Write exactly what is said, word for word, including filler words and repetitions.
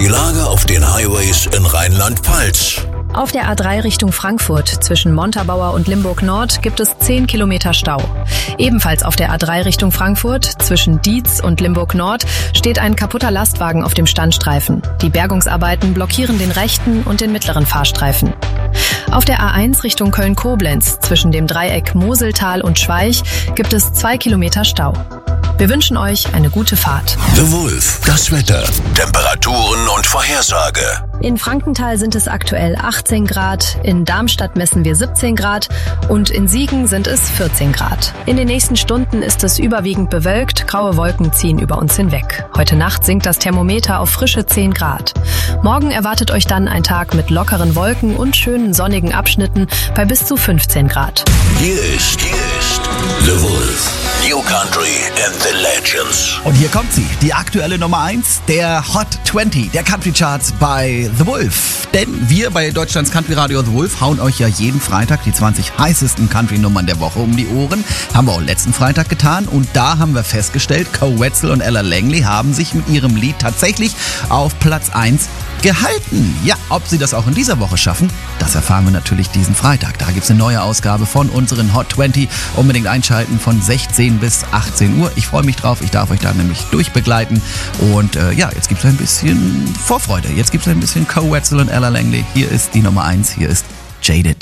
Die Lage auf den Highways in Rheinland-Pfalz. Auf der A drei Richtung Frankfurt zwischen Montabaur und Limburg Nord gibt es zehn Kilometer Stau. Ebenfalls auf der A drei Richtung Frankfurt zwischen Dietz und Limburg Nord steht ein kaputter Lastwagen auf dem Standstreifen. Die Bergungsarbeiten blockieren den rechten und den mittleren Fahrstreifen. Auf der A eins Richtung Köln-Koblenz zwischen dem Dreieck Moseltal und Schweich gibt es zwei Kilometer Stau. Wir wünschen euch eine gute Fahrt. The Wolf, das Wetter, Temperaturen und Vorhersage. In Frankenthal sind es aktuell achtzehn Grad, in Darmstadt messen wir siebzehn Grad und in Siegen sind es vierzehn Grad. In den nächsten Stunden ist es überwiegend bewölkt, graue Wolken ziehen über uns hinweg. Heute Nacht sinkt das Thermometer auf frische zehn Grad. Morgen erwartet euch dann ein Tag mit lockeren Wolken und schönen sonnigen Abschnitten bei bis zu fünfzehn Grad. Hier ist, hier ist The Wolf, New Country and the Legends. Und hier kommt sie, die aktuelle Nummer eins der Hot zwanzig der Country Charts bei The Wolf. Denn wir bei Deutschlands Country Radio The Wolf hauen euch ja jeden Freitag die zwanzig heißesten Country-Nummern der Woche um die Ohren. Haben wir auch letzten Freitag getan und da haben wir festgestellt, Koe Wetzel und Ella Langley haben sich mit ihrem Lied tatsächlich auf Platz eins gehalten. Ja, ob sie das auch in dieser Woche schaffen, das erfahren wir natürlich diesen Freitag. Da gibt es eine neue Ausgabe von unseren Hot zwanzig. Unbedingt einschalten von sechzehn bis achtzehn Uhr. Ich freue mich drauf. Ich darf euch da nämlich durchbegleiten. Und äh, ja, jetzt gibt es ein bisschen Vorfreude. Jetzt gibt es ein bisschen Koe Wetzel und Ella Langley. Hier ist die Nummer eins. Hier ist Jaded.